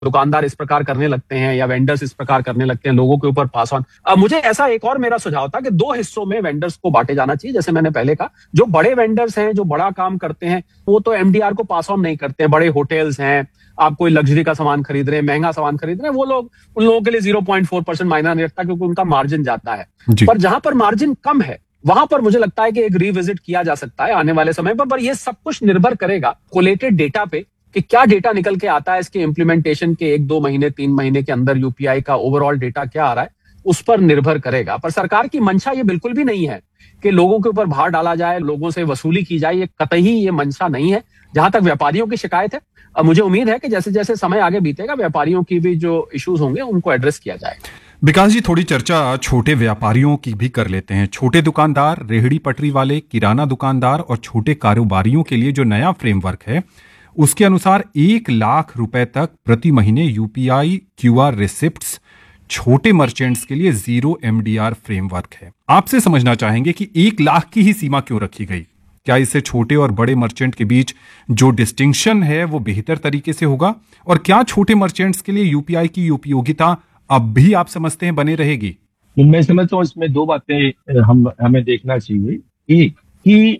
दुकानदार इस प्रकार करने लगते हैं या वेंडर्स इस प्रकार करने लगते हैं, लोगों के ऊपर पास ऑन। अब मुझे ऐसा एक और मेरा सुझाव था कि दो हिस्सों में वेंडर्स को बांटे जाना चाहिए। जैसे मैंने पहले कहा, जो बड़े वेंडर्स हैं, जो बड़ा काम करते हैं, वो तो एमडीआर को पास ऑन नहीं करते हैं। बड़े होटल्स हैं, आप कोई लग्जरी का सामान खरीद रहे हैं, महंगा सामान खरीद रहे हैं, वो लोग, उन लोगों के लिए 0.4% मायना नहीं रखता, क्योंकि उनका मार्जिन ज्यादा है। पर जहां पर मार्जिन कम है, वहां पर मुझे लगता है कि एक रिविजिट किया जा सकता है आने वाले समय पर यह सब कुछ निर्भर करेगा कोलेटेड डेटा पे, कि क्या डेटा निकल के आता है इसके इम्प्लीमेंटेशन के 1-2 महीने 3 महीने के अंदर, यूपीआई का ओवरऑल डेटा क्या आ रहा है, उस पर निर्भर करेगा। पर सरकार की मंशा ये बिल्कुल भी नहीं है कि लोगों के ऊपर भार डाला जाए, लोगों से वसूली की जाए, ये कतई ये मंशा नहीं है। जहां तक व्यापारियों की शिकायत है, मुझे उम्मीद है कि जैसे जैसे समय आगे बीतेगा, व्यापारियों की भी जो इश्यूज होंगे उनको एड्रेस किया जाएगा। विकास जी, थोड़ी चर्चा छोटे व्यापारियों की भी कर लेते हैं। छोटे दुकानदार, रेहड़ी पटरी वाले, किराना दुकानदार और छोटे कारोबारियों के लिए जो नया फ्रेमवर्क है, उसके अनुसार 1 लाख रुपए तक प्रति महीने यूपीआई क्यूआर रिसिप्ट्स छोटे मर्चेंट्स के लिए 0 एमडीआर फ्रेमवर्क है। आपसे समझना चाहेंगे कि 1 लाख की ही सीमा क्यों रखी गई? क्या इससे छोटे और बड़े मर्चेंट के बीच जो डिस्टिंक्शन है वो बेहतर तरीके से होगा? और क्या छोटे मर्चेंट्स के लिए यूपीआई की उपयोगिता अब भी आप समझते हैं बने रहेगी? मैं समझता हूँ इसमें दो बातें हमें देखना चाहिए। एक कि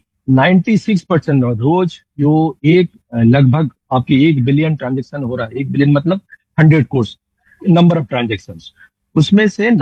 96% रोज जो लगभग आपके 1 बिलियन ट्रांजेक्शन हो रहा है, 1 बिलियन मतलब 100 कोर्स नंबर ऑफ ट्रांजेक्शन, उसमें से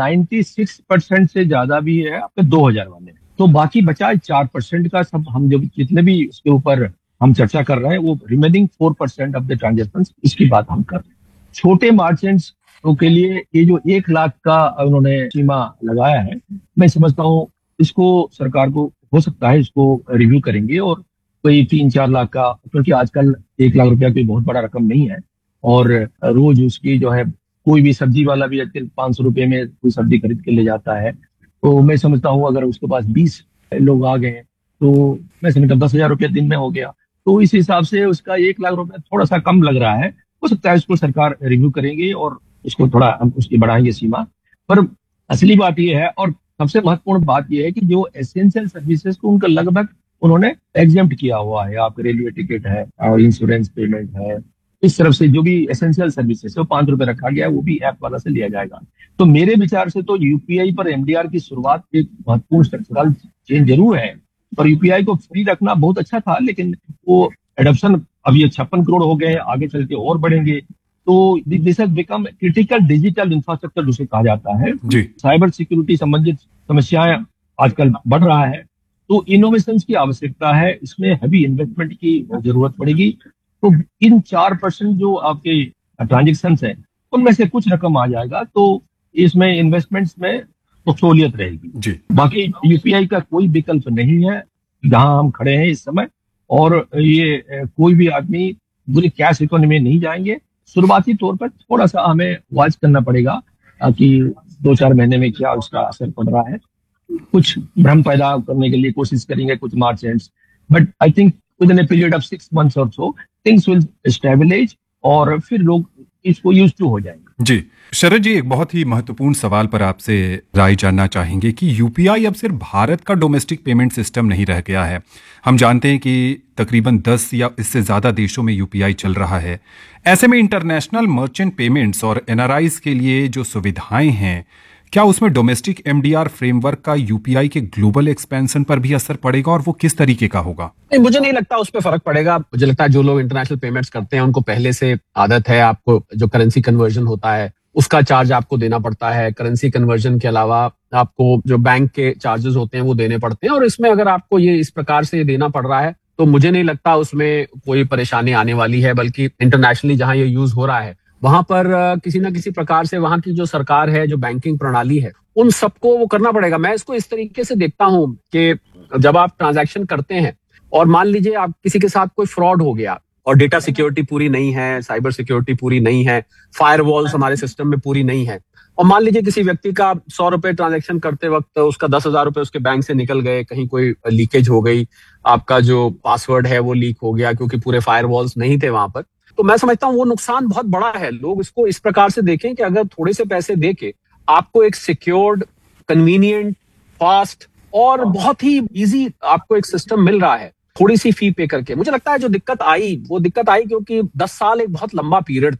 96% से ज्यादा भी है आपके 2000 वाले। तो बाकी बचा 4% का सब हम जो जितने भी इसके ऊपर हम चर्चा कर रहे हैं, वो रिमेनिंग 4% ऑफ द ट्रांजेक्शन, इसकी बात हम कर रहे हैं। छोटे मार्चेंट्स के लिए ये जो 1 लाख का उन्होंने सीमा लगाया है, मैं समझता हूँ इसको सरकार को हो सकता है इसको रिव्यू करेंगे और कोई 3-4 लाख का, क्योंकि आजकल 1 लाख रुपया कोई बहुत बड़ा रकम नहीं है। और रोज उसकी जो है, कोई भी सब्जी वाला भी आजकल 500 रुपये में कोई सब्जी खरीद के ले जाता है। तो मैं समझता हूँ अगर उसके पास 20 लोग आ गए तो मैं समझता हूँ 10,000 रुपया दिन में हो गया। तो इस हिसाब से उसका 1 लाख रुपया थोड़ा सा कम लग रहा है। हो सकता है इसको सरकार रिव्यू करेंगे और इसको थोड़ा हम उसकी बढ़ाएंगे सीमा। पर असली बात यह है, और सबसे महत्वपूर्ण बात यह है कि जो एसेंशियल सर्विसेज को उनका लगभग उन्होंने एग्जेम्प्ट किया हुआ है। आप रेलवे टिकट है और इंश्योरेंस पेमेंट है, इस तरफ से जो भी एसेंशियल सर्विसेज है, 5 रुपए रखा गया है, वो भी ऐप वाला से लिया जाएगा। तो मेरे विचार से तो यूपीआई पर एमडीआर की शुरुआत एक महत्वपूर्ण स्ट्रक्चरल चेंज जरूर है। और यूपीआई को फ्री रखना बहुत अच्छा था, लेकिन वो एडॉप्शन अब ये 56 करोड़ हो गए, आगे चल के और बढ़ेंगे। तो this has become critical digital infrastructure जिसे कहा जाता है। साइबर सिक्योरिटी संबंधित समस्याएं आजकल बढ़ रहा है, तो इनोवेशन की आवश्यकता है, इसमें हैवी इन्वेस्टमेंट की जरूरत पड़ेगी। तो इन 4% जो आपके ट्रांजेक्शन है, उनमें से कुछ रकम आ जाएगा, तो इसमें इन्वेस्टमेंट्स में तो सहूलियत रहेगी। बाकी यूपीआई का कोई विकल्प नहीं है जहां हम खड़े हैं इस समय। और ये कोई भी आदमी पूरी कैश इकोनॉमी में नहीं जाएंगे। शुरुआती तौर पर थोड़ा सा हमें वॉच करना पड़ेगा कि 2-4 महीने में क्या उसका असर पड़ रहा है। कुछ भ्रम पैदा करने के लिए कोशिश करेंगे कुछ मार्चेंट्स, but I think with in a period of 6 months और सो थिंग्स विल स्टेबलाइज और फिर लोग इसको यूज टू हो जाएंगे। जी शरद जी, एक बहुत ही महत्वपूर्ण सवाल पर आपसे राय जानना चाहेंगे कि यूपीआई अब सिर्फ भारत का डोमेस्टिक पेमेंट सिस्टम नहीं रह गया है। हम जानते हैं कि तकरीबन 10 या इससे ज्यादा देशों में यूपीआई चल रहा है। ऐसे में इंटरनेशनल मर्चेंट पेमेंट्स और एनआरआईज के लिए जो सुविधाएं हैं, क्या उसमें डोमेस्टिक एमडीआर फ्रेमवर्क का यूपीआई के ग्लोबल एक्सपेंशन पर भी असर पड़ेगा, और वो किस तरीके का होगा? नहीं, मुझे नहीं लगता उस पर फर्क पड़ेगा। मुझे लगता है जो लोग इंटरनेशनल पेमेंट्स करते हैं उनको पहले से आदत है, आपको जो करेंसी कन्वर्जन होता है उसका चार्ज आपको देना पड़ता है। करेंसी कन्वर्जन के अलावा आपको जो बैंक के चार्जेस होते हैं वो देने पड़ते हैं, और इसमें अगर आपको ये इस प्रकार से देना पड़ रहा है तो मुझे नहीं लगता उसमें कोई परेशानी आने वाली है। बल्कि इंटरनेशनली जहां ये यूज हो रहा है वहां पर किसी ना किसी प्रकार से वहां की जो सरकार है, जो बैंकिंग प्रणाली है, उन सबको वो करना पड़ेगा। मैं इसको इस तरीके से देखता हूं कि जब आप ट्रांजैक्शन करते हैं और मान लीजिए आप किसी के साथ कोई फ्रॉड हो गया और डेटा सिक्योरिटी पूरी नहीं है, साइबर सिक्योरिटी पूरी नहीं है, फायरवॉल्स हमारे सिस्टम में पूरी नहीं है, और मान लीजिए किसी व्यक्ति का 100 रुपए ट्रांजैक्शन करते वक्त उसका 10,000 रुपए उसके बैंक से निकल गए, कहीं कोई लीकेज हो गई, आपका जो पासवर्ड है वो लीक हो गया क्योंकि पूरे फायरवॉल्स नहीं थे वहां पर, तो मैं समझता हूँ वो नुकसान बहुत बड़ा है। लोग इसको इस प्रकार से देखें कि अगर थोड़े से पैसे दे के आपको एक सिक्योर्ड, कन्वीनियंट, फास्ट और बहुत ही इजी आपको एक सिस्टम मिल रहा है थोड़ी सी फी पे करके। मुझे लगता है जो दिक्कत आई वो दिक्कत आई क्योंकि 10 साल एक बहुत लंबा पीरियड था।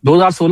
2016